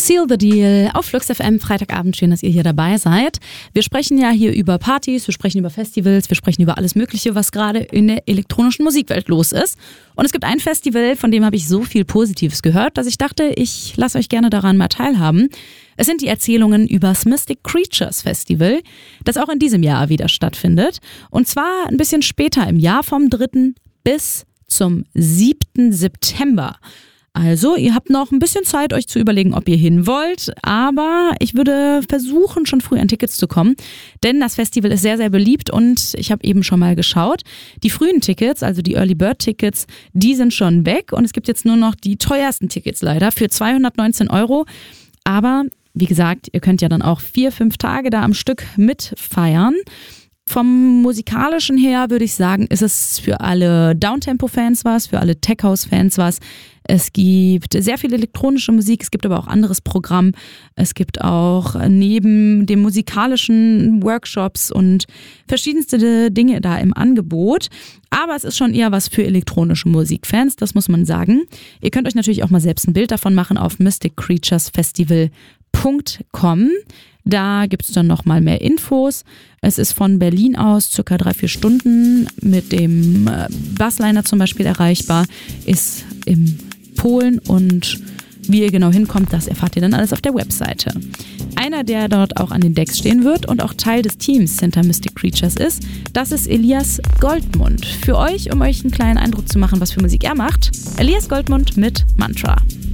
Seal the Deal auf Flux FM, Freitagabend. Schön, dass ihr hier dabei seid. Wir sprechen ja hier über Partys, wir sprechen über Festivals, wir sprechen über alles Mögliche, was gerade in der elektronischen Musikwelt los ist. Und es gibt ein Festival, von dem habe ich so viel Positives gehört, dass ich dachte, ich lasse euch gerne daran mal teilhaben. Es sind die Erzählungen über das Mystic Creatures Festival, das auch in diesem Jahr wieder stattfindet. Und zwar ein bisschen später im Jahr, vom 3. bis zum 7. September. Also, ihr habt noch ein bisschen Zeit, euch zu überlegen, ob ihr hin wollt, aber ich würde versuchen, schon früh an Tickets zu kommen, denn das Festival ist sehr, sehr beliebt und ich habe eben schon mal geschaut. Die frühen Tickets, also die Early Bird Tickets, die sind schon weg und es gibt jetzt nur noch die teuersten Tickets leider für 219 €. Aber wie gesagt, ihr könnt ja dann auch 4-5 Tage da am Stück mitfeiern. Vom Musikalischen her würde ich sagen, ist es für alle Downtempo-Fans was, für alle Tech-House-Fans was. Es gibt sehr viel elektronische Musik, es gibt aber auch anderes Programm. Es gibt auch neben dem musikalischen Workshops und verschiedenste Dinge da im Angebot. Aber es ist schon eher was für elektronische Musikfans, das muss man sagen. Ihr könnt euch natürlich auch mal selbst ein Bild davon machen auf mysticcreaturesfestival.com. Da gibt es dann nochmal mehr Infos. Es ist von Berlin aus ca. 3-4 Stunden mit dem Busliner zum Beispiel erreichbar, ist in Polen und wie ihr genau hinkommt, das erfahrt ihr dann alles auf der Webseite. Einer, der dort auch an den Decks stehen wird und auch Teil des Teams hinter Mystic Creatures ist, das ist Elias Goldmund. Für euch, um euch einen kleinen Eindruck zu machen, was für Musik er macht, Elias Goldmund mit Mantra.